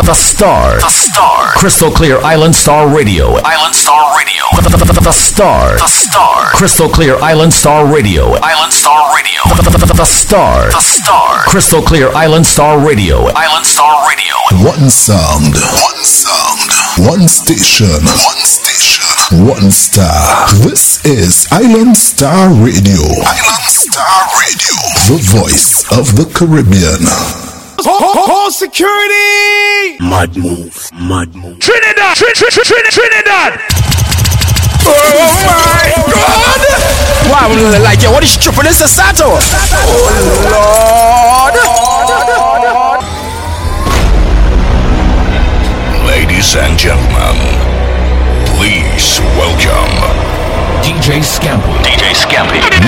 The Star. The Star. Crystal Clear Island Star Radio. Island Star Radio. The Star. The Star. Crystal Clear Island Star Radio. Island Star Radio. The Star. The Star. Crystal Clear Island Star Radio. Island Star Radio. One sound. One sound. One station. One station. One star. This is Island Star Radio. Island Star Radio. The voice of the Caribbean. Call security! Mad move, mad move. Trinidad! Trinidad! Oh my God! Wow, like, yo, what is tripping in Sasato? Oh Lord! Ladies and gentlemen, please welcome DJ Scampy. DJ Scampy.